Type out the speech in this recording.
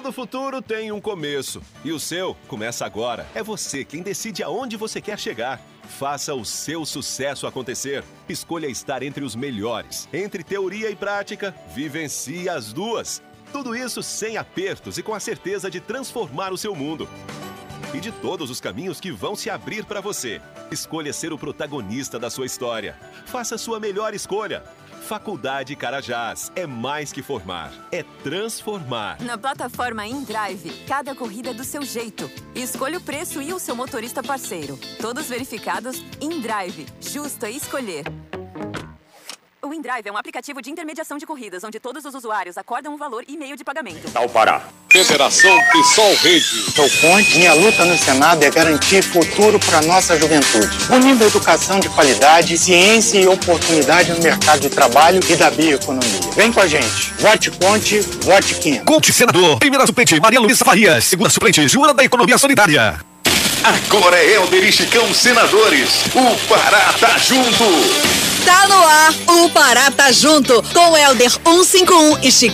Todo futuro tem um começo. E o seu começa agora. É você quem decide aonde você quer chegar. Faça o seu sucesso acontecer. Escolha estar entre os melhores. Entre teoria e prática, vivencie as duas. Tudo isso sem apertos e com a certeza de transformar o seu mundo. E de todos os caminhos que vão se abrir para você. Escolha ser o protagonista da sua história. Faça a sua melhor escolha. Faculdade Carajás é mais que formar, é transformar. Na plataforma InDrive, cada corrida é do seu jeito. Escolha o preço e o seu motorista parceiro. Todos verificados, InDrive. Justo é escolher. O InDrive é um aplicativo de intermediação de corridas, onde todos os usuários acordam um valor e meio de pagamento. Ao Pará. Federação Pissol Rede. Sou Ponte, minha luta no Senado é garantir futuro para nossa juventude. Unindo a educação de qualidade, ciência e oportunidade no mercado de trabalho e da bioeconomia. Vem com a gente. Vote Ponte, vote Kim. Conte senador. Primeira suplente Maria Luísa Farias. Segunda suplente Joana da Economia Solidária. Agora é Helder e Chicão senadores. O Pará tá junto. Tá no ar, o Pará tá junto com Helder 151 e Chicão.